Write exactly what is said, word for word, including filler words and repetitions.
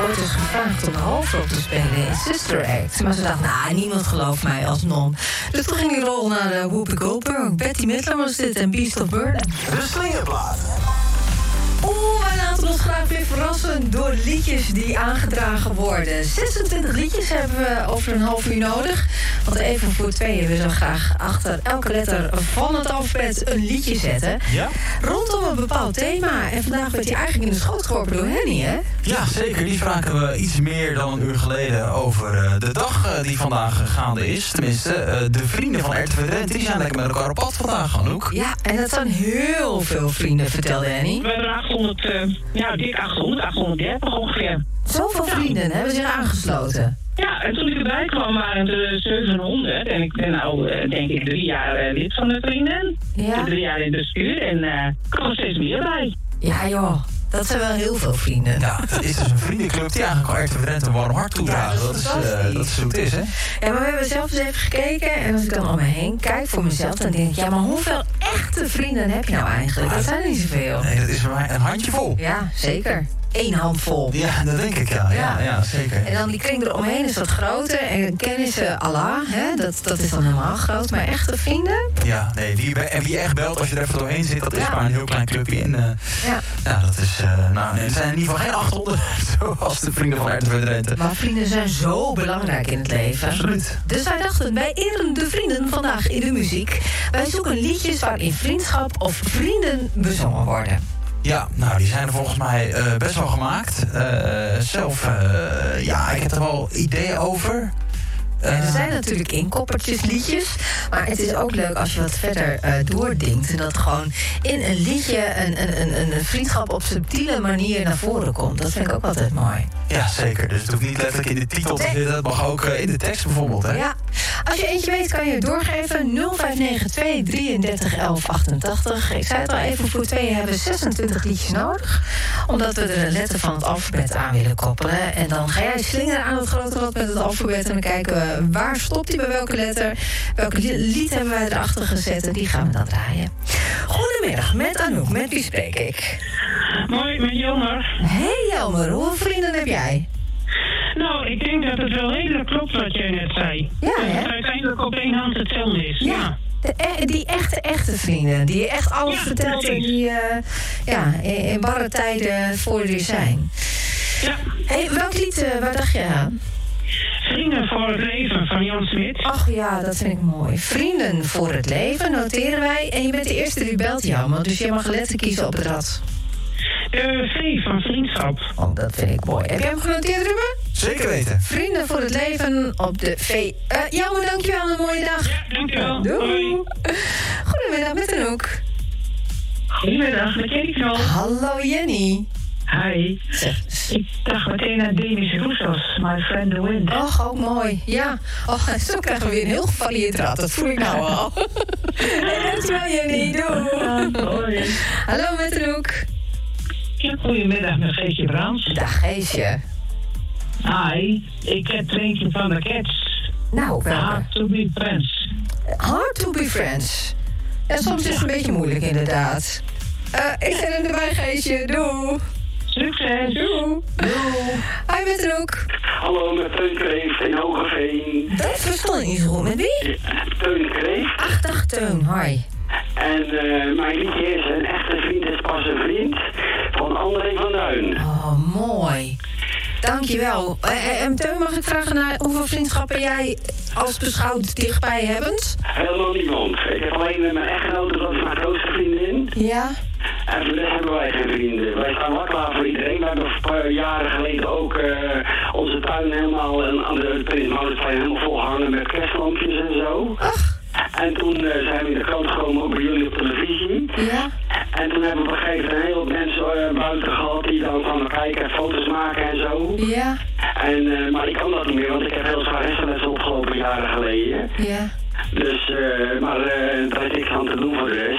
ooit eens gevraagd om de hoofdrol te spelen in Sister Act. Maar ze dacht, nou, niemand gelooft mij als non. Dus toen ging die rol naar uh, Whoopi Goldberg. Betty Midler was dit en Beast of Burden. De Slingerplaat. Oeh, wij laten ons graag weer verrassen door liedjes die aangedragen worden. zesentwintig liedjes hebben we over een half uur nodig. Want even voor tweeën we zo graag achter elke letter van het alfabet een liedje zetten. Ja? Rondom een bepaald thema. En vandaag werd hij eigenlijk in de schoot geworpen door Henny, hè? Ja, zeker. Die spraken we iets meer dan een uur geleden over uh, de dag uh, die vandaag gaande is. Tenminste, uh, de vrienden van R T V Drenthe die zijn lekker met elkaar op pad vandaag, Anouk. Ja, en dat zijn heel veel vrienden, vertelde Henny. We hebben achthonderd, uh, ja, dik achthonderd, achthonderddertig ongeveer. Zoveel vrienden hebben zich aangesloten. Ja, en toen ik erbij kwam waren het er zevenhonderd. En ik ben nou, uh, denk ik, drie jaar uh, lid van de vrienden. Ja. Drie jaar in het bestuur en uh, er komen steeds meer bij. Ja, joh. Dat zijn wel heel veel vrienden. Ja, dat is dus een vriendenclub die eigenlijk al R T V Drenthe een warm hart toedraagt. Ja, dat, is, fantastisch. uh, dat is hoe het is, hè? Ja, maar we hebben zelf eens even gekeken. En als ik dan om me heen kijk voor mezelf, dan denk ik, ja, maar hoeveel echte vrienden heb je nou eigenlijk? Dat zijn er niet zoveel. Nee, dat is voor mij een handjevol. Ja, zeker. Eén handvol. Ja, dat denk ik, ja. Ja, ja, ja zeker. En dan die kring eromheen is wat groter. En kennissen Allah, hè? Dat, dat is dan helemaal groot. Maar echte vrienden? Ja, nee, wie, en wie echt belt als je er even doorheen zit, dat is Ja. maar een heel klein clubje in. Uh, Ja. ja, dat is, uh, nou, nee, er zijn in ieder geval geen achthonderd, zoals de vrienden van R T V Drenthe. Maar vrienden zijn zo belangrijk in het leven. Absoluut. Dus wij dachten, wij eren de vrienden vandaag in de muziek. Wij zoeken liedjes waarin vriendschap of vrienden bezongen worden. Ja, nou, die zijn er volgens mij uh, best wel gemaakt. Uh, zelf, uh, ja, ik heb er wel ideeën over. Ja, er zijn natuurlijk inkoppertjes liedjes. Maar het is ook leuk als je wat verder uh, doordenkt. En dat gewoon in een liedje een, een, een, een vriendschap op subtiele manier naar voren komt. Dat vind ik ook altijd mooi. Ja, zeker. Dus het hoeft niet letterlijk in de titel te zitten. Dat mag ook uh, in de tekst bijvoorbeeld, hè? Ja. Als je eentje weet, kan je het doorgeven. nul vijf negen twee drieëndertig elf achtentachtig. Ik zei het al even, voor twee hebben we zesentwintig liedjes nodig. Omdat we er een letter van het alfabet aan willen koppelen. En dan ga jij slingeren aan het grote rad met het alfabet. En dan kijken we waar stopt hij bij welke letter. Welke lied hebben wij erachter gezet. En die gaan we dan draaien. Goedemiddag, met Anouk. Met wie spreek ik? Mooi, met Jelmer. Hey Jelmer, hoeveel vrienden heb jij? Nou, ik denk dat het wel redelijk klopt wat jij net zei. Ja, dat hè? het uiteindelijk op één hand hetzelfde is. Ja. Ja. De, e- die echte, echte vrienden. Die je echt alles Ja, vertelt en precies. die uh, ja, in, in barre tijden voor je zijn. Ja. Hey, welk lied, uh, waar dacht je aan? Vrienden voor het leven van Jan Smit. Ach ja, dat vind ik mooi. Vrienden voor het leven, noteren wij. En je bent de eerste die belt, Jan. Dus je mag een letter kiezen op het rad. De V van vriendschap. Oh, dat vind ik mooi. Heb jij hem genoteerd, Ruben? Zeker weten. Vrienden voor het leven op de V. Uh, Jan, dankjewel. Een mooie dag. Ja, dankjewel. Doei. Hoi. Goedemiddag, met Anouk. Goedemiddag, met Jenny Knol. Hallo, Jenny. Hi. Zeg. Ik dacht meteen aan Demis Roussos, My Friend the Wind. Och, ook mooi. Ja. Och, zo krijgen we weer een heel gevarieerd rad. Dat voel ik nou al. Hey, dankjewel, Jenny. Doei. Hoi. Hallo, met Anouk. Ja, goedemiddag, met Geesje Brands. Dag, Geesje. Hi, ik heb er eentje van de Cats. Nou, welke? Hard to be friends. Hard to be friends. Ja, soms is het een beetje moeilijk, inderdaad. Uh, ik zet hem erbij, Geesje. Doei. Succes. Doei. Doei. Hi, met Anouk. Hallo, met Teun Kreeft in Hogeveen. Dat verstond ik niet zo goed. Met wie? Teun Kreeft. Ach, dag, Teun. Hoi. En uh, mijn liedje is Een echte vriend is pas een vriend van André van Duin. Oh, mooi. Dankjewel. Uh, en Teun, mag ik vragen naar hoeveel vriendschappen jij als beschouwd dichtbij hebbend? Helemaal niemand. Ik heb alleen met mijn echtgenote, dat is mijn grootste vriendin. Ja? En voor de rest hebben wij geen vrienden. Wij staan wel klaar voor iedereen. We hebben een paar jaren geleden ook uh, onze tuin helemaal en aan de Prins Mauritsplein helemaal volgehangen met kerstlampjes en zo. Ach. En toen uh, zijn we in de krant gekomen, ook bij jullie op televisie. Ja? En toen hebben we op een gegeven moment een hele hoop mensen uh, buiten gehad die dan kwamen kijken en foto's maken en zo. Ja? En, uh, maar ik kan dat niet meer, want ik heb heel zwaar hersenletsel opgelopen jaren geleden. Ja? Dus, uh, maar uh, daar is niks aan te doen voor de rest.